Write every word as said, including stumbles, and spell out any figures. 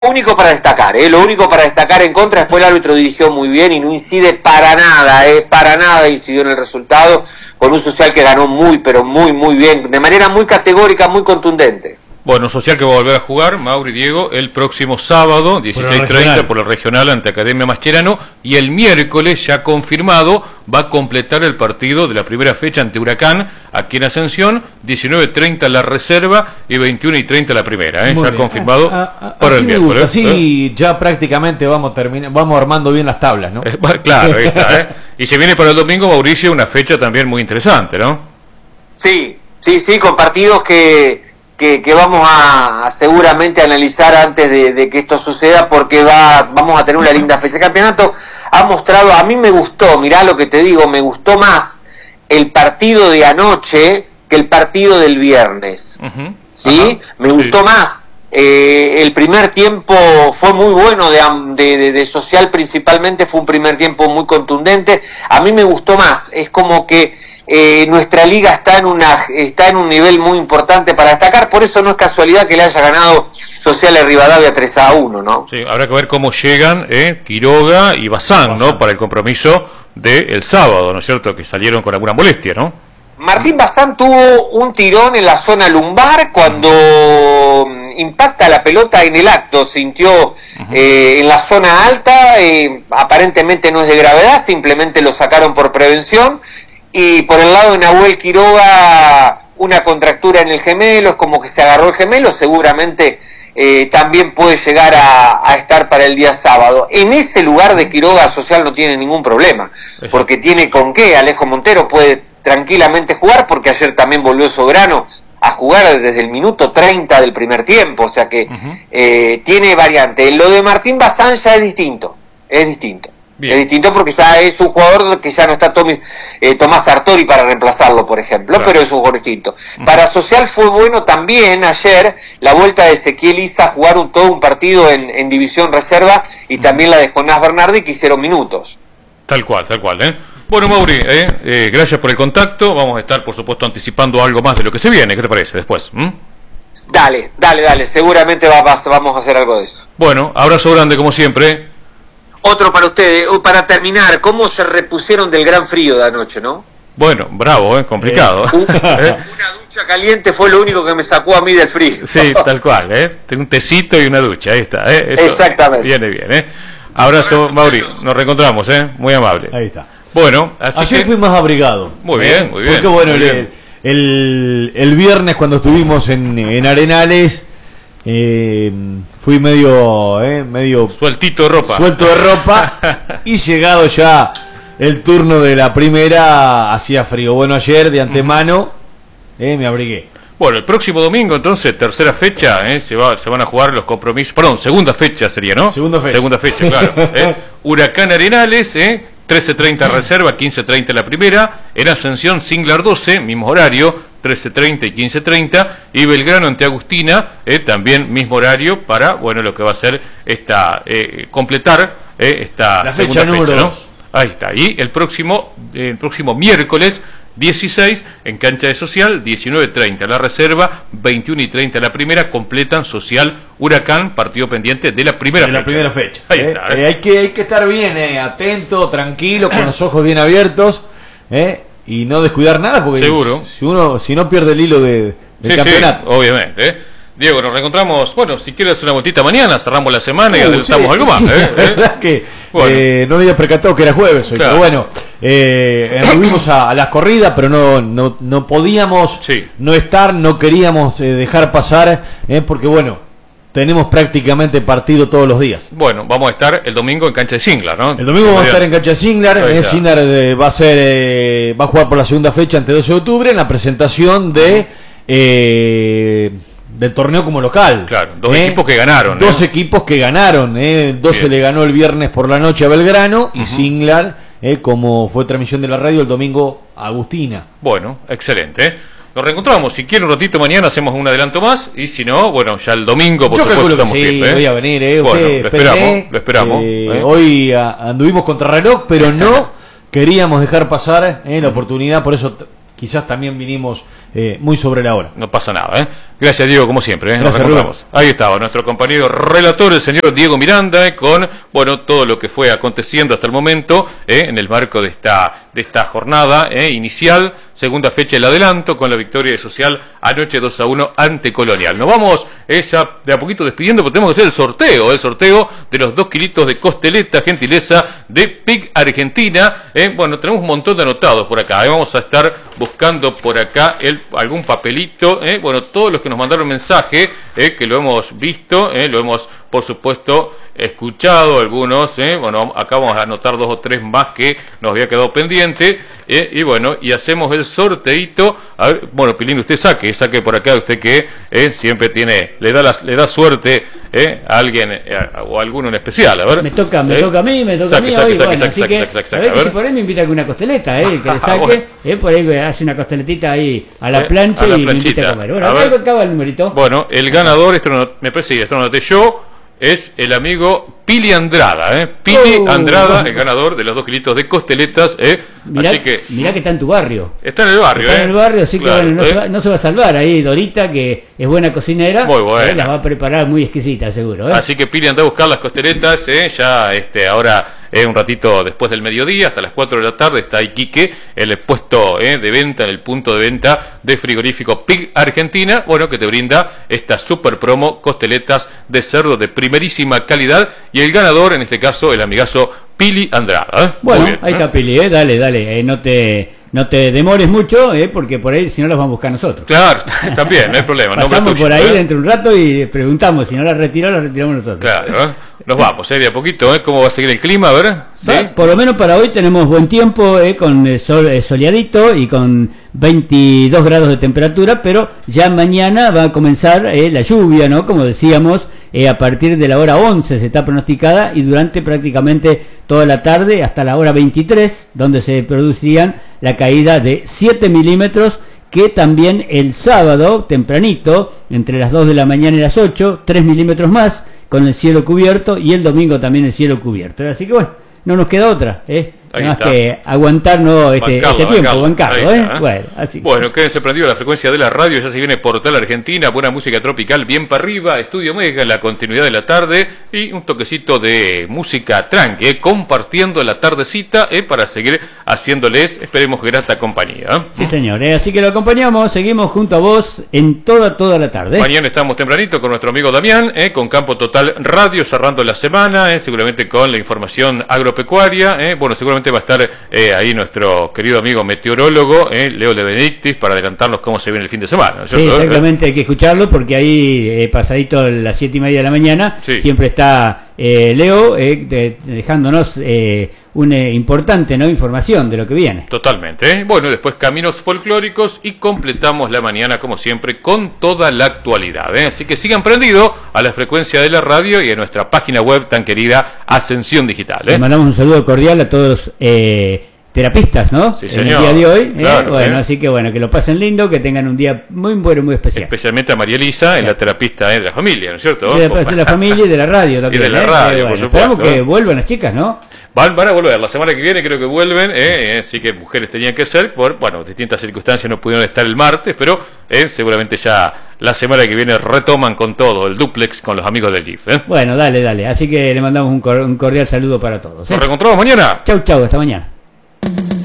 único para destacar, ¿eh? Lo único para destacar en contra, después el árbitro dirigió muy bien y no incide para nada, ¿eh? Para nada incidió en el resultado, con un Social que ganó muy, pero muy, muy bien, de manera muy categórica, muy contundente. Bueno, Social que va a volver a jugar, Mauri, Diego, el próximo sábado, dieciséis treinta, por el regional ante Academia Mascherano, y el miércoles, ya confirmado, va a completar el partido de la primera fecha ante Huracán, aquí en Ascensión, diecinueve treinta la reserva y veintiuno y treinta la primera, ¿eh? ya bien. confirmado a, a, a, para el miércoles. Así ¿eh? ya prácticamente vamos, vamos armando bien las tablas, ¿no? Eh, claro, ahí está, ¿eh? Y se viene para el domingo, Mauricio, una fecha también muy interesante, ¿no? Sí, sí, sí, con partidos que... Que, que vamos a, a seguramente analizar antes de, de que esto suceda, porque va vamos a tener una linda fecha. El campeonato ha mostrado, a mí me gustó, mirá lo que te digo, me gustó más el partido de anoche que el partido del viernes. Uh-huh. ¿Sí? Ajá. Me gustó sí. más. Eh, el primer tiempo fue muy bueno, de, de, de, de Social principalmente, fue un primer tiempo muy contundente. A mí me gustó más, es como que Eh, nuestra liga está en una está en un nivel muy importante para destacar, por eso no es casualidad que le haya ganado Social a Rivadavia tres a uno, ¿no? Sí, habrá que ver cómo llegan eh, Quiroga y Bazán, ¿no? Para el compromiso del sábado, ¿no es cierto? Que salieron con alguna molestia, ¿no? Martín Bazán tuvo un tirón en la zona lumbar cuando uh-huh. impacta la pelota en el acto, sintió uh-huh. eh, en la zona alta, eh, aparentemente no es de gravedad, simplemente lo sacaron por prevención. Y por el lado de Nahuel Quiroga, una contractura en el gemelo, es como que se agarró el gemelo, seguramente eh, también puede llegar a, a estar para el día sábado. En ese lugar de Quiroga Social no tiene ningún problema, porque tiene con qué, Alejo Montero puede tranquilamente jugar, porque ayer también volvió Soberano a jugar desde el minuto treinta del primer tiempo, o sea que uh-huh. eh, tiene variante. Lo de Martín Bazán ya es distinto, es distinto. Bien. Es distinto porque ya es un jugador que ya no está Tommy, eh, Tomás Sartori para reemplazarlo, por ejemplo, claro. pero es un jugador distinto. Uh-huh. Para Social fue bueno también ayer la vuelta de Ezequiel Isa a jugar un, todo un partido en, en División Reserva y uh-huh. también la de Jonás Bernardi, que hicieron minutos. Tal cual, tal cual, ¿eh? Bueno, Mauri, eh, eh, gracias por el contacto. Vamos a estar, por supuesto, anticipando algo más de lo que se viene. ¿Qué te parece después? ¿Mm? Dale, dale, dale. Seguramente va, va, vamos a hacer algo de eso. Bueno, abrazo grande como siempre. Otro para ustedes, para terminar, ¿cómo se repusieron del gran frío de anoche, no? Bueno, bravo, ¿eh? Complicado. Eh, una, ¿Eh? una ducha caliente fue lo único que me sacó a mí del frío. Sí, tal cual, ¿eh? Tengo un tecito y una ducha, ahí está, ¿eh? Eso exactamente. Viene bien, ¿eh? Abrazo, Mauri, nos reencontramos, ¿eh? Muy amable. Ahí está. Bueno, así ayer que... fui más abrigado. Muy bien, muy bien. Porque bueno, muy el, bien. El, el viernes cuando estuvimos en, en Arenales... Eh, fui medio eh, medio sueltito de ropa suelto de ropa y llegado ya el turno de la primera hacía frío. Bueno, ayer de antemano eh, me abrigué. Bueno, el próximo domingo entonces, tercera fecha, eh, se va se van a jugar los compromisos, perdón, segunda fecha sería, ¿no? Segunda fecha. Segunda fecha, claro. eh. Huracán Arenales, eh, trece treinta reserva, quince treinta la primera, en Ascensión Singlar doce, mismo horario, trece treinta y quince treinta, y Belgrano ante Agustina, eh, también mismo horario para, bueno, lo que va a ser esta, eh, completar eh, esta la segunda fecha, fecha, ¿no? ¿no? Ahí está, y el próximo, eh, el próximo miércoles dieciséis en cancha de Social, diecinueve treinta la reserva, veintiuno y treinta la primera, completan Social Huracán, partido pendiente de la primera de fecha. la primera fecha. Ahí eh, está, eh. Eh, hay, que, hay que estar bien, eh, atento, tranquilo, con los ojos bien abiertos, eh, y no descuidar nada, porque seguro. Si uno si no pierde el hilo de, del sí, campeonato. Sí, obviamente. ¿eh? Diego, nos reencontramos. Bueno, si quieres hacer una vueltita mañana, cerramos la semana y uh, adelantamos sí, algo más. Sí, ¿eh? la verdad que bueno. eh, no me había percatado que era jueves hoy, claro. Pero bueno, eh, anduvimos a, a las corridas, pero no no, no podíamos sí. no estar, no queríamos eh, dejar pasar, eh, porque bueno, tenemos prácticamente partido todos los días. Bueno, vamos a estar el domingo en cancha de Singlar, ¿no? El domingo vamos a estar en cancha de Singlar. Eh, Singlar eh, va a ser eh, va a jugar por la segunda fecha ante doce de octubre en la presentación de eh, del torneo como local. Claro, dos eh, equipos que ganaron. Dos eh. equipos que ganaron. Eh, doce Bien. Le ganó el viernes por la noche a Belgrano y uh-huh. Singlar, eh, como fue transmisión de la radio, el domingo a Agustina. Bueno, excelente. ¿eh? Nos reencontramos, si quieren un ratito mañana hacemos un adelanto más, y si no, bueno, ya el domingo por Yo supuesto calculo que estamos sí, firmes, ¿eh? voy a venir, eh. Bueno, Usted, lo esperamos, espere, lo esperamos. Eh, ¿eh? Hoy a, anduvimos contra reloj, pero no queríamos dejar pasar eh, la oportunidad, por eso quizás también vinimos eh, muy sobre la hora. No pasa nada, ¿eh? Gracias, Diego, como siempre, ¿eh? Nos Gracias, recordamos. Ahí estaba nuestro compañero relator, el señor Diego Miranda, ¿eh? Con, bueno, todo lo que fue aconteciendo hasta el momento, ¿eh? En el marco de esta, de esta jornada ¿eh? inicial, segunda fecha del adelanto, con la victoria de Social anoche dos a uno ante Colonial. Nos vamos eh, ya de a poquito despidiendo, porque tenemos que hacer el sorteo, el sorteo de los dos kilitos de costeleta, gentileza de Pig Argentina. ¿eh? Bueno, tenemos un montón de anotados por acá, ¿eh? Vamos a estar buscando por acá el, algún papelito, ¿eh? Bueno, todos los que nos mandaron mensaje, ¿eh? que lo hemos visto, ¿eh? lo hemos, por supuesto, escuchado algunos, ¿eh? Bueno, acá vamos a anotar dos o tres más que nos había quedado pendiente, ¿eh? y bueno, y hacemos el sorteito. A ver, bueno, Pilín, usted saque, saque por acá, usted que ¿eh? siempre tiene, le da la, le da suerte ¿eh? a alguien eh, o a alguno en especial, a ver. Me toca, me ¿eh? toca a mí, me toca saque, a mí saque, hoy, saque, bueno, saque, así saque, que, saque, saque, a ver, a ver. si por ahí me invita con una costeleta, ¿eh? que le saque, bueno. ¿eh? por ahí hace una costelita ahí a la plancha a la y me invita a comer. Bueno, a ver. Acaba el numerito. Bueno, el ganador, esto no, me parece que esto no lo noté yo, es el amigo Pili Andrada, ¿eh? Pili oh, Andrada, el ganador de los dos kilitos de costeletas, ¿eh? Mirá, así que mirá que está en tu barrio. Está en el barrio, Está ¿eh? en el barrio, así claro, que bueno, no, ¿eh? se va, no se va a salvar ahí Dorita, que es buena cocinera. Muy buena. ¿eh? Las va a preparar muy exquisita, seguro, ¿eh? Así que Pili anda a buscar las costeletas, ¿eh? Ya este, ahora eh, un ratito después del mediodía, hasta las cuatro de la tarde, está Iquique, el puesto ¿eh? de venta, en el punto de venta de frigorífico Pig Argentina, bueno, que te brinda esta super promo, costeletas de cerdo de primerísima calidad, y el ganador, en este caso, el amigazo Pili Andrada. ¿eh? Bueno, bien, ahí ¿eh? está Pili, ¿eh? dale, dale, eh, no te... No te demores mucho, ¿eh? porque por ahí si no las vamos a buscar nosotros. Claro, también, no hay problema. Pasamos tuyo, por ahí ¿eh? dentro de un rato y preguntamos, si no las retiró, las retiramos nosotros. Claro, ¿eh? Nos vamos, ¿eh? de a poquito, ¿eh? ¿Cómo va a seguir el clima? A ver, ¿sí? Va, por lo menos para hoy tenemos buen tiempo, ¿eh? con el sol eh, soleadito y con veintidós grados de temperatura, pero ya mañana va a comenzar eh, la lluvia, ¿no? Como decíamos, eh, a partir de la hora once se está pronosticada y durante prácticamente toda la tarde hasta la hora veintitrés, donde se producirían la caída de siete milímetros, que también el sábado, tempranito, entre las dos de la mañana y las ocho, tres milímetros más, con el cielo cubierto, y el domingo también el cielo cubierto. Así que bueno, no nos queda otra, ¿eh? Tenemos que aguantarnos este, bancarlo, este tiempo, bancarlo, bancarlo, ¿eh? está, ¿eh? Bueno, así. Bueno, quédense prendidos a la frecuencia de la radio, ya se viene Portal Argentina, buena música tropical, bien para arriba, Estudio Mega, la continuidad de la tarde, y un toquecito de música tranqui, ¿eh? compartiendo la tardecita, ¿eh? para seguir haciéndoles, esperemos, grata compañía. ¿eh? Sí, señor, ¿eh? Así que lo acompañamos, seguimos junto a vos en toda, toda la tarde. ¿eh? Mañana estamos tempranito con nuestro amigo Damián, ¿eh? con Campo Total Radio, cerrando la semana, ¿eh? seguramente con la información agropecuaria, ¿eh? bueno, seguramente va a estar... Eh, Eh, ahí nuestro querido amigo meteorólogo, eh, Leo De Benedictis, para adelantarnos cómo se viene el fin de semana, ¿no es sí, cierto? exactamente, hay que escucharlo porque ahí, eh, pasadito las siete y media de la mañana, sí. siempre está eh, Leo eh, de, dejándonos eh, una importante ¿no? información de lo que viene. Totalmente. ¿eh? Bueno, después caminos folclóricos y completamos la mañana, como siempre, con toda la actualidad. ¿eh? Así que sigan prendidos a la frecuencia de la radio y a nuestra página web tan querida Ascensión Digital. ¿eh? Le mandamos un saludo cordial a todos eh, terapistas, ¿no? Sí, en señor. el día de hoy. Claro, ¿eh? Bueno, ¿eh? así que bueno, que lo pasen lindo, que tengan un día muy bueno, muy especial. Especialmente a María Elisa, en la terapista ¿eh? de la familia, ¿no es cierto? De la, de la familia y de la radio también. Y de la ¿eh? radio, eh, por bueno, supuesto. esperamos que vuelvan las chicas, ¿no? Van, van a volver, la semana que viene creo que vuelven, eh, así que mujeres tenían que ser, por bueno, distintas circunstancias no pudieron estar el martes, pero eh, seguramente ya la semana que viene retoman con todo, el duplex con los amigos del G I F. ¿eh? Bueno, dale, dale, así que le mandamos un, cor un cordial saludo para todos. ¿eh? Nos reencontramos mañana. Chau, chau, hasta mañana.